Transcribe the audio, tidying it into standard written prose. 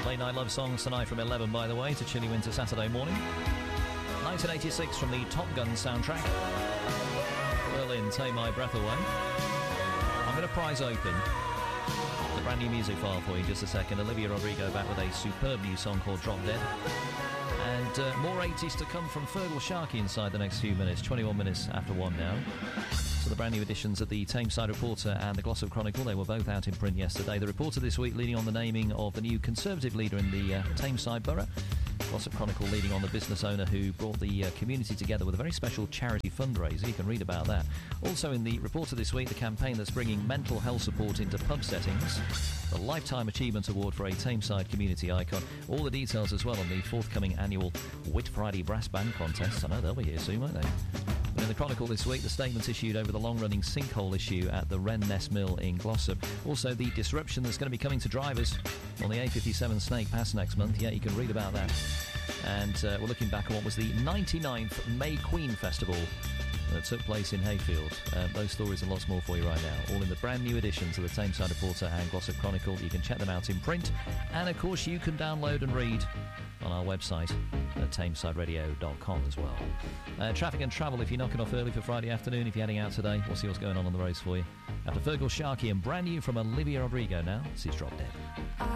Late night love songs tonight from 11, by the way, to chilly winter Saturday morning. 1986 from the Top Gun soundtrack. Berlin, Take My Breath Away. I'm going to prize open the brand new music file for you in just a second. Olivia Rodrigo back with a superb new song called Drop Dead. And more 80s to come from Fergal Sharkey inside the next few minutes. 21 minutes after 1 now. So the brand new editions of the Tameside Reporter and the Glossop Chronicle, they were both out in print yesterday. The Reporter this week leading on the naming of the new Conservative leader in the Tameside Borough. Glossop Chronicle leading on the business owner who brought the community together with a very special charity fundraiser. You can read about that. Also in the Reporter this week, the campaign that's bringing mental health support into pub settings. The Lifetime Achievement Award for a Tameside community icon. All the details as well on the forthcoming annual Whit Friday Brass Band Contest. I know they'll be here soon, won't they? And in the Chronicle this week, the statements issued over the long-running sinkhole issue at the Wren Nest Mill in Glossop. Also, the disruption that's going to be coming to drivers on the A57 Snake Pass next month. Yeah, you can read about that. And we're looking back on what was the 99th May Queen Festival that took place in Hayfield. Those stories and lots more for you right now, all in the brand new editions of the Tameside Reporter and Glossop Chronicle. You can check them out in print, and of course you can download and read on our website at tamesideradio.com as well. Traffic and travel, if you're knocking off early for Friday afternoon, if you're heading out today, we'll see what's going on the roads for you. After Fergal Sharkey and brand new from Olivia Rodrigo now, this is Drop Dead.